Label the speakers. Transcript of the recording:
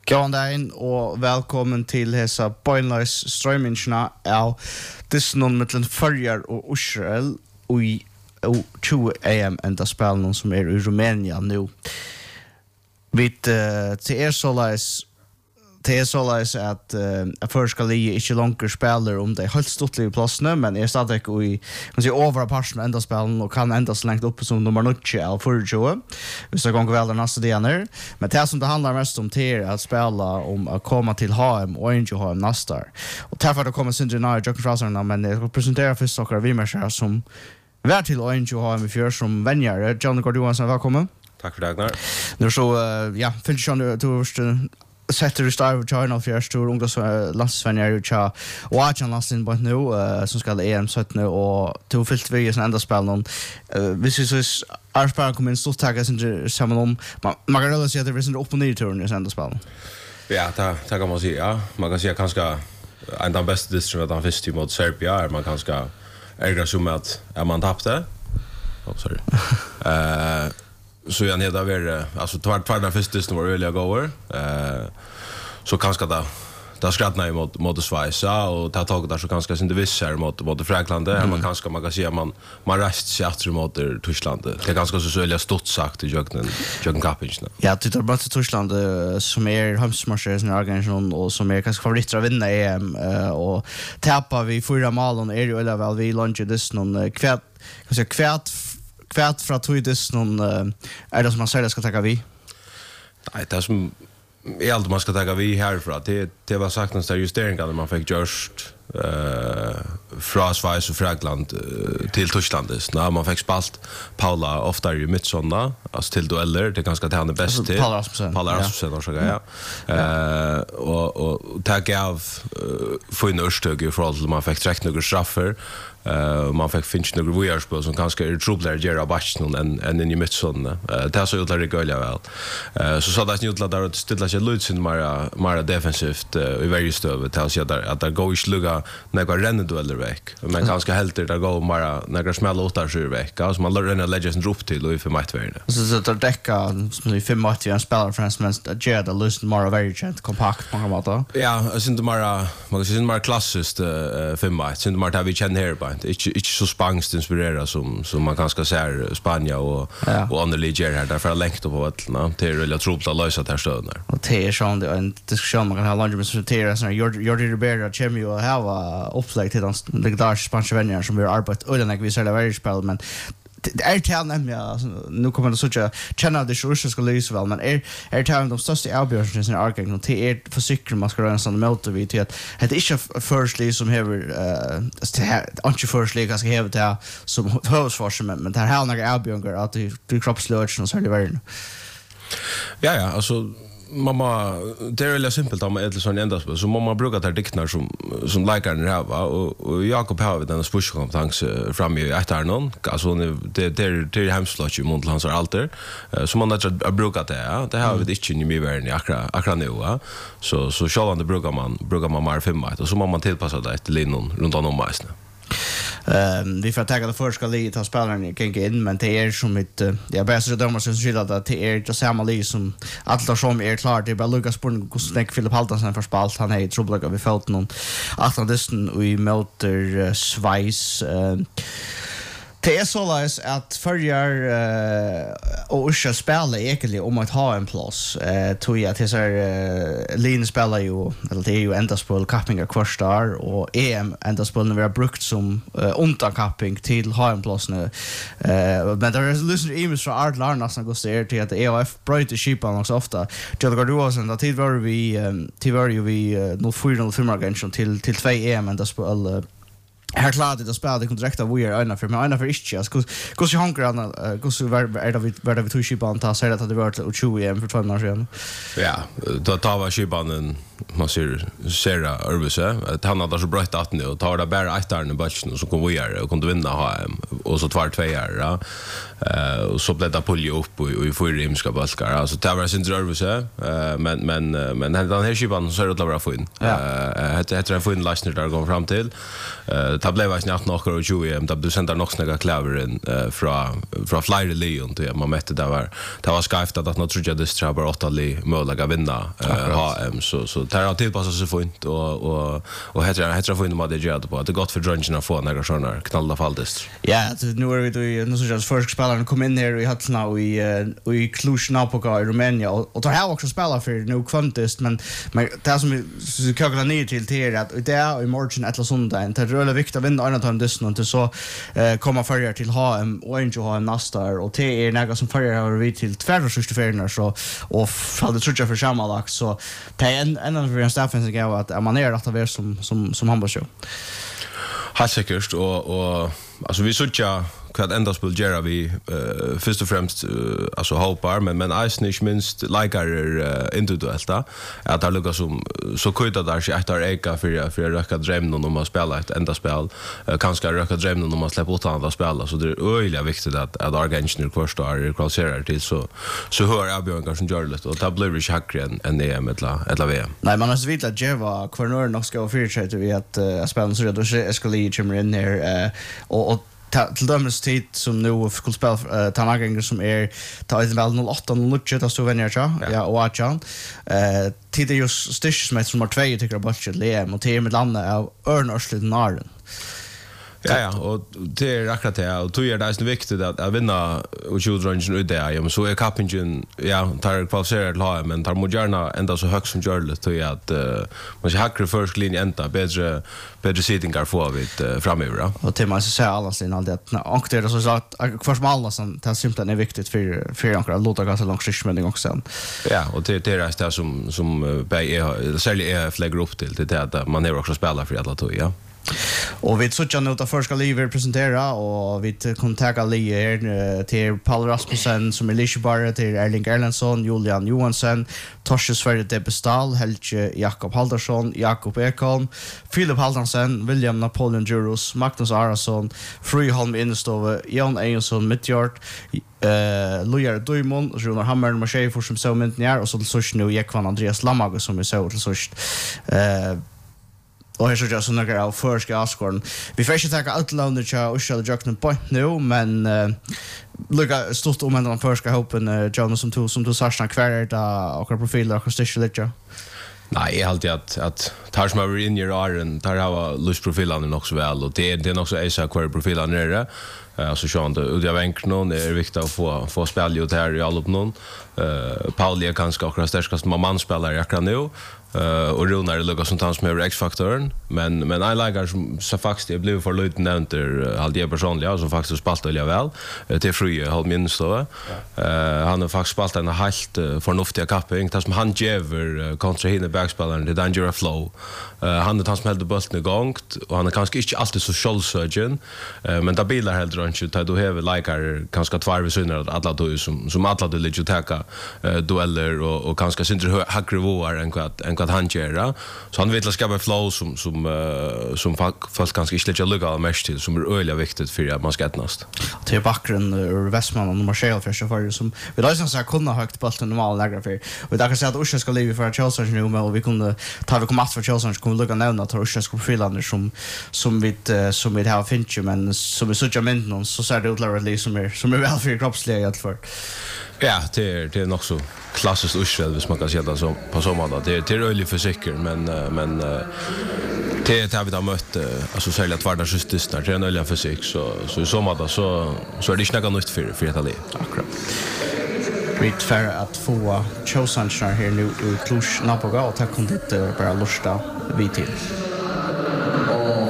Speaker 1: God dag og velkommen til hesa Boilers strømmingsna av Disney mellom Førjar og Israel i 20 AM enda spelen som i Rumænia nu. Vi til såleis at førskali ikke langer spiller om det helt stortlige plassene, men stadig i over parten enda spelen og kan enda så lengt oppe som nummer 90 av 24, hvis det går vel neste deler. Men det som det handler mest om til at spela om å komme til HM og ikke HM neste. Og derfor det kommer Sindre Nær, Jøkken Fraserne, men jeg skal presentere først dere Vimerskjær som vær til Orange HM i fjør som venner. John Gard Johansson, velkommen.
Speaker 2: Takk for det, Agnar.
Speaker 1: Nu så, ja, finnes du setter i starv og Charnal fjørst og ungdomslandsvenner i Tja og Ajan landslinn på nå som skal EM 17 og to fyllt vi i sånn enda spill noen hvis vi synes Arsberg kommer inn stort takk sammen om man kan rølle si at det blir sånn opp og ned i turen i sånn enda spill.
Speaker 2: Ja, det kan man si, ja. Man kan si at kanskje en av de beste distriktet av første mot Serbia man kanskje ergra som at man tappte. Sorry. Så jag hade varit alltså tvärda första var öliga goer så kanske där skrattna mot Schweiz och ta tag där så kanske inte visser mot Frankrike man kanske man kan säga man rast sig efter mot Tyskland det är ganska så öliga stort sagt i Jürgen Kappingen.
Speaker 1: Ja, det är bara till Tyskland som är hemsmarscher i organisation och som är kanske favoriter att vinna EM och tappar vi 4 mål och är ju väl vi lunch this någon kvärt fra Twiddis någon det som man säger ska ta vi?
Speaker 2: Nej, det som är allt man ska ta vi härifrån. Det var sagt någonstans justeringar man fick just från Schweiz och Frankrike till Tyskland. När man fick spalt Paula ofta i mittsonda, alltså till dueller, det ganska det han är bäst till. Paula Rasmussen och så ja. Och ta gav för en örstög i förhåll till man fick träckt några straffer. Man fick finna några vojarspel som kanske är trubblar gera batchen än in i mittsonda. Det är så utlar det gölja väl. Så det är utlar där att stilla sig lutsin mera defensivt i varje stöv till att det går inte lugga några rennedueller veck. Men kanske helt det går mera några smälla åtar sig veck. Alltså man lär en legend drop till och i för matchvärde.
Speaker 1: Så det täcka som i 5 matcher en spelare för men ger det lust mera very gent kompakt på något sätt.
Speaker 2: Ja, synd mera man kan säga mera klassiskt 5 matcher. Synd mera vi känner här på. Inte så spanskt inspirerad som man kanske ser Spanien och andra ligger här därför har längt på vattna till eller trubbla lösa där stöden där.
Speaker 1: Och det är sån det en diskussion man kan ha lunch med sortera såna Jordi Ribeiro Chemi och ha upplägg till de legendariska spanska vänner som vi har arbetat ölen vi ser det väldigt spel men det är tal nämligen nu kommer det så att känna det så ska lösa väl men är tal de största avgörelserna i sin argument och det är för cykel man ska röra sån motor vi till att det är inte firstly som har inte firstly kanske have det som hövsforsmen men det här några avgörningar att det kroppslösning och så är det väl.
Speaker 2: Ja, alltså mamma det är väldigt simpelt om ett sån ända så mamma brukar ta diktnar som likar här va och Jakob har den spurskompetens fram i ett någon alltså det är hemslåt ju mot hans alter så man har brukat det har vi inte i mig världen akra nu va så själva det brukar man mer 5 och så man tillpassa det till linjen runt om mest.
Speaker 1: Vi får ta det första liget av spelaren kan gå in men det är som ett jag bästa dömare som säger att det är det samma lig som alla som är klart det är bara Lucas Born hur snäck Philip Haldansen för spalt han är trubbel vi fått någon att distan vi möter Schweiz det är så att Förjar och Usha spelar egentligen om att ha en plats. Tror jag att det är Lin spelar ju eller det är ju enda spel Kappinga kvarstar och EM enda spel när vi har brukt som undankapping till ha en plats nu. Men det är lyssnar emails från Art Larnas som går ser till att EAF bryter skipan också ofta. John Gard Johansson att tid var vi 0-4-0-5 against till 2 EM enda spel här klart det spelar det kontrakt av vi är ena för men ena för inte alltså hur så hunkar han hur så var det vi tog skipan ta säga att det var 20 EM för 2 år sedan.
Speaker 2: Ja, då tar vi skipan man ser Örvise. Han hade så bra att nu och tar det bara ett år i batchen så kom vi här och kunde vinna HM och så 2 år. Och så blev det pulja upp och i fyra rimska balkar. Alltså det var sin Örvise. Men den här skivan så är det bara fin. Heter en fin läsning där går fram till. Det blev ju snart några och 20 men det sände nog snäga klaveren från Flyer Leon till man mätte det var skavt att något tror jag det tror bara 8 möjliga vinna HM så det har tillpassat sig fint och heter fint med det gör det på det gott för drungen att få några såna knalla fallist.
Speaker 1: Ja, nu är vi då nu så jag först spelarna kom in här i Hattna och i Cluj-Napoca i Rumänien och tar här också spela för nu kvantist men det som vi kallar ner till är att det är i morgon ett söndag det är väldigt viktigt att vinna andra time dysten och så komma förr till HM och inte ha nästa och det är några som förr har vi till 264 så och för det tror jag för sammanlagt så det är en av de staffen som går att man är att vara som handbollshow.
Speaker 2: Helt säkert och alltså vi såg vad ända spel göra vi först och främst alltså hoppar men Eisen inte minst likar individuellt att det lukar som så kujta där sig att äga för röka drömmen om att spela ett enda spel kanske röka drömmen om att släppa ut andra spel så det är öjligt viktigt att organisationer kvarstår kvalificerar till så hör jag Björn kanske gör det och det blir ju hackre än EM eller VM. Nej
Speaker 1: man har så vitt att Jeva kvarnör nog ska förutsätta vi att spela så då ska Lee kommer in här och till dömes tid som nu skulle spela Tanagänger som ta ett väl 08-08 att stå vänner ja och Achan tid är just stischsmet som har 2 tycker budget EM och till med landet av Örnörslet Naren.
Speaker 2: Ja, och det är akkurat det. Och det är viktigt att vinna och children ut där. Ja, men så är kappingen, ja, tar kvalificerat till HM, men tar moderna ända så högt som gör det. Så att man ska hackra först linje ända, bättre sittingar får vi framöver.
Speaker 1: Och till man ska säga alla sin alltid att och det är så att först med alla som det simpelt är viktigt för att låta ganska långt skärmning också.
Speaker 2: Ja, och det är det som särskilt lägger upp till det att man är också spelar för alla två, ja.
Speaker 1: Och vi såg nu att första livet presentera och vi kontakta Lee till Paul Rasmussen som är Lisebar till Erling Erlandsson, Julian Johansson, Torsten Sverre Debestal, Helge Jakob Haldarsson, Jakob Ekholm, Philip Haldansen, William Napoleon Juros, Magnus Arason, Friholm Innestove, Jan Ejonsson Midtjord, Lujar Duimon, Runar Hammer, Marseille för som så myntningar och så till sist nu Jekvan Andreas Lamage som vi så till sist. Och här så jag så några av förska avskåren. Vi får inte ta allt långt till Ushal Jackson point nu, men lukka stort om den förska hoppen Jonas som du sarna kvar där och profiler och station lite.
Speaker 2: Nej, jag alltid att tar som över in i åren tar ha lustprofilerna också väl och det är också Isa kvar profilerna nere. Alltså så att ut av enkron är viktigt att få spela ut här i all upp någon. Paul är kanske också starkast man spelar jag nu. Och Runar lukar som tans med X-faktorn men I like som så faktiskt det blev för lite nämnt hade jag personligen som faktiskt spaltar väl till fri halv minst då. Han har faktiskt spaltat en helt förnuftig kapping tas som han ger kontra hinner backspelaren det danger flow. Han har tans med bollen gångt och han är kanske inte alltid så självsögen men där bilar helt runt så då har likar kanske 2 visiner alla då som alla det ligger täcka dueller och kanske syns hackre var en vad han gör. Så han vill skapa flow som folk kanske inte lägger lugga mest till som är öliga viktigt för att man ska ätnast.
Speaker 1: Till bakgrund ur Westman och Marseille för som vi då så kunna högt på den normala lägre för. Och där kan säga att Usha ska leva för Chelsea nu och vi kunde ta vi kommer att för Chelsea kommer lugga nämna att Usha ska profilerna som vi har finch men som vi såg men någon så ser det ut lite som är väl för kroppsliga i alla fall.
Speaker 2: Ja, det är nog så klassiskt Ushel hvis man kan säga det så på så måte. Det är ölig för säker men det har vi då mött alltså särskilt varda justistnar det är en ölig fysik så i så måte så är det inte något nytt för ett liv.
Speaker 1: Akkurat. Vi är att få Chosansnar här nu i Cluj-Napoca och tack om det bara lusta vi till.